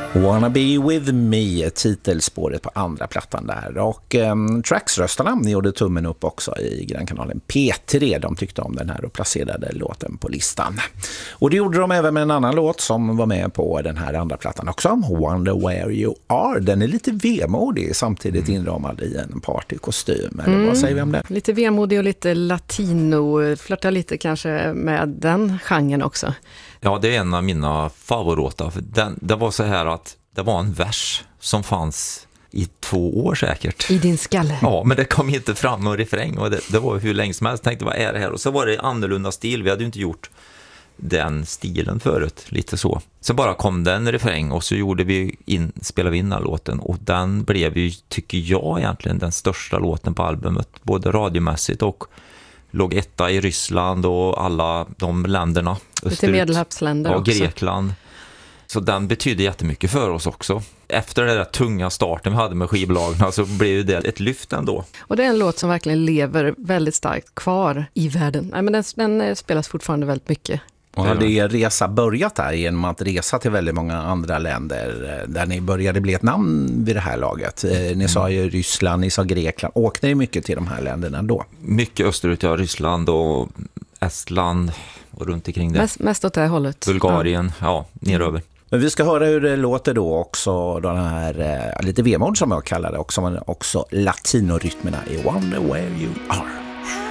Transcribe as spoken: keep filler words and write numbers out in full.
Wanna be with me, titelspåret på andra plattan där. Och um, Trax-röstarna gjorde tummen upp också i Grannkanalen P tre. De tyckte om den här och placerade låten på listan. Och det gjorde de även med en annan låt som var med på den här andra plattan också. Wonder Where You Are. Den är lite vemodig, samtidigt inramad i en partykostym. Eller Mm. vad säger vi om det? Lite vemodig och lite latino. Flörtar lite kanske med den genren också. Ja, det är en av mina favoriter. För den, det var så här att det var en vers som fanns i två år säkert. I din skalle. Ja, men det kom inte fram någon refräng och det, det var hur länge som helst. Jag tänkte, vad är det här? Och så var det annorlunda stil. Vi hade ju inte gjort den stilen förut, lite så. Så bara kom den refräng och så gjorde vi in, spelade vi in den låten. Och den blev ju, tycker jag egentligen, den största låten på albumet. Både radiomässigt och låg etta i Ryssland och alla de länderna. Lite medelhavsländer ja, också. Grekland. Så den betyder jättemycket för oss också. Efter den där tunga starten vi hade med skivbolagen så blev ju det ett lyft ändå. Och det är en låt som verkligen lever väldigt starkt kvar i världen. Nej, men den, den spelas fortfarande väldigt mycket. Och hade er resa börjat där genom att resa till väldigt många andra länder där ni började bli ett namn vid det här laget? Ni mm. sa ju Ryssland, ni sa Grekland. Åkte ni mycket till de här länderna då? Mycket österut, ja. Ryssland och Estland och runt omkring det. Mest, mest åt det här hållet. Bulgarien, ja, ja neröver. Men vi ska höra hur det låter då också, den här eh, lite vemod som jag kallar det, också, men också latinorytmerna i Wonder Where You Are.